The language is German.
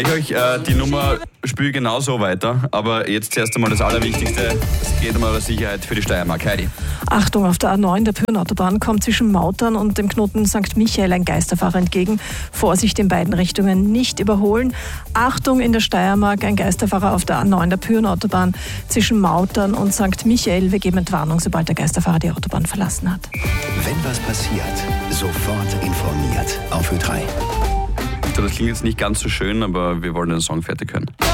Ich euch die Nummer spiele genauso weiter, aber jetzt zuerst einmal das Allerwichtigste, es geht um eure Sicherheit für die Steiermark. Heidi. Achtung, auf der A9 der Pyrenautobahn kommt zwischen Mautern und dem Knoten St. Michael ein Geisterfahrer entgegen. Vorsicht in beiden Richtungen, nicht überholen. Achtung in der Steiermark, ein Geisterfahrer auf der A9 der Pyrenautobahn zwischen Mautern und St. Michael. Wir geben Entwarnung, sobald der Geisterfahrer die Autobahn verlassen hat. Wenn was passiert, sofort informiert auf Ö3. Das klingt jetzt nicht ganz so schön, aber wir wollen den Song fertig hören.